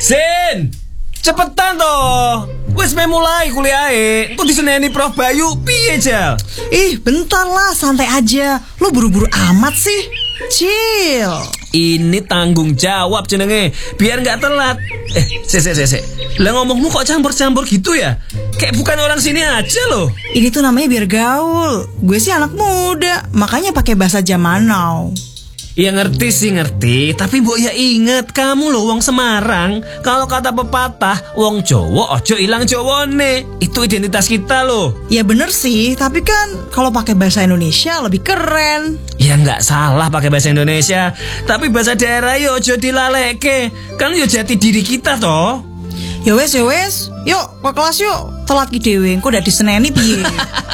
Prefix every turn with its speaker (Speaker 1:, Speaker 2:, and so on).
Speaker 1: Sin, cepetan toh. Wes mulai kuliah. Kok diseneni Prof Bayu piye, Jal?
Speaker 2: Ih, bentar lah, santai aja. Lu buru-buru amat sih. Chill.
Speaker 1: Ini tanggung jawab jenenge, biar nggak telat. Sek. Lah ngomongmu kok campur-campur gitu ya? Kayak bukan orang sini aja loh.
Speaker 2: Ini tuh namanya biar gaul. Gue sih anak muda, makanya pakai bahasa zaman now.
Speaker 1: Ya ngerti sih ngerti, tapi mbok ya inget kamu loh wong Semarang. Kalau kata pepatah, wong Jawa ojo ilang Jawane. Itu identitas kita loh.
Speaker 2: Ya bener sih, tapi kan kalau pakai bahasa Indonesia lebih keren.
Speaker 1: Ya nggak salah pakai bahasa Indonesia, tapi bahasa daerah yo ojo dilaleke. Kan yo jati diri kita toh.
Speaker 2: Ya wes, yuk ke kelas yuk. Telat ki dhewe, engko udah diseneni piye.